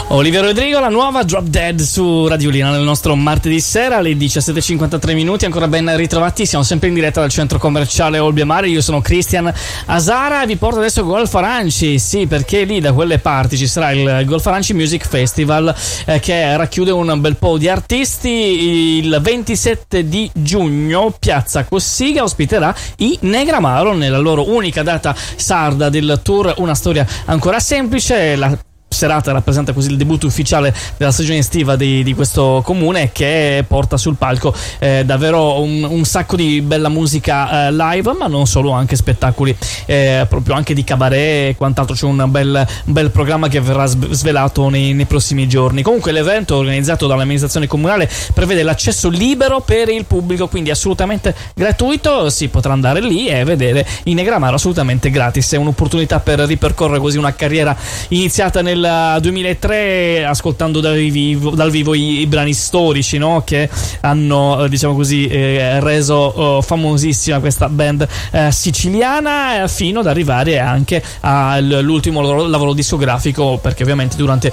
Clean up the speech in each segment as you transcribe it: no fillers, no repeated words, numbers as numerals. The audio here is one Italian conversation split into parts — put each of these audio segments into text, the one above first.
Olivia Rodrigo, la nuova Drop Dead su Radiolina nel nostro martedì sera alle 17:53 minuti. Ancora ben ritrovati, siamo sempre in diretta dal centro commerciale Olbia Mare. Io sono Cristian Asara e vi porto adesso Golf Aranci. Sì, perché lì da quelle parti ci sarà il Golf Aranci Music Festival che racchiude un bel po' di artisti. Il 27 di giugno Piazza Cossiga ospiterà i Negramaro nella loro unica data sarda del tour Una storia ancora semplice. La serata rappresenta così il debutto ufficiale della stagione estiva di questo comune, che porta sul palco davvero un sacco di bella musica live, ma non solo, anche spettacoli proprio anche di cabaret e quant'altro. C'è un bel programma che verrà svelato nei prossimi giorni. Comunque l'evento, organizzato dall'amministrazione comunale, prevede l'accesso libero per il pubblico, quindi assolutamente gratuito. Si potrà andare lì e vedere i Negramaro assolutamente gratis. È un'opportunità per ripercorrere così una carriera iniziata nel 2003, ascoltando dal vivo i brani storici, no? Che hanno, diciamo così, reso famosissima questa band siciliana, fino ad arrivare anche all'ultimo lavoro discografico, perché ovviamente durante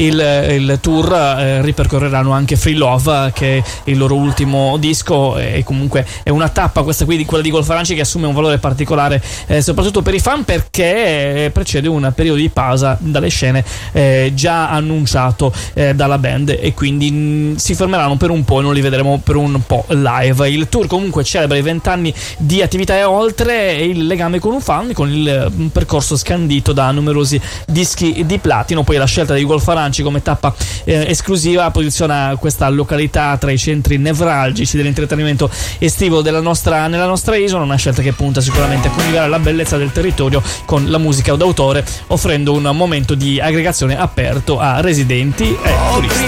il tour ripercorreranno anche Free Love, che è il loro ultimo disco, e comunque è una tappa questa qui, quella di Golf Aranci, che assume un valore particolare soprattutto per i fan, perché precede un periodo di pausa dalle scene già annunciato dalla band, e quindi si fermeranno per un po' e non li vedremo per un po' live. Il tour comunque celebra i 20 anni di attività e oltre, e il legame con un fan, con il percorso scandito da numerosi dischi di platino. Poi la scelta di Golf Aranci come tappa esclusiva posiziona questa località tra i centri nevralgici dell'intrattenimento estivo nella nostra isola, una scelta che punta sicuramente a coniugare la bellezza del territorio con la musica d'autore, offrendo un momento di aggregazione aperto a residenti e turisti.